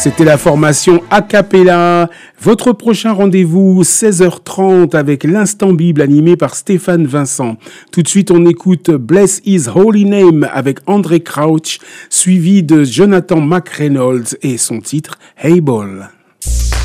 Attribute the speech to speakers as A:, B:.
A: C'était la formation a cappella. Votre prochain rendez-vous, 16h30 avec l'Instant Bible animé par Stéphane Vincent. Tout de suite, on écoute Bless His Holy Name avec André Crouch, suivi de Jonathan McReynolds et son titre Hey Ball.